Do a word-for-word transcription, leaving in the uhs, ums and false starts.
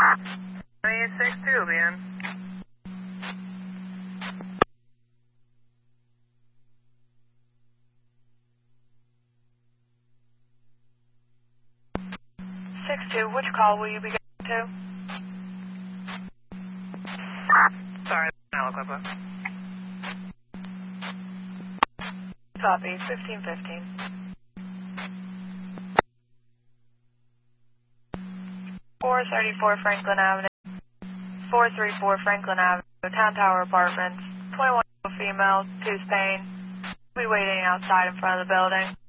twenty-eight six two will be in. six two, which call will you be getting to? Sorry, Aliquippa. Copy, fifteen fifteen. four thirty-four Franklin Avenue. four thirty-four Franklin Avenue, Town Tower Apartments. twenty-one female, two Spain. We'll be waiting outside in front of the building.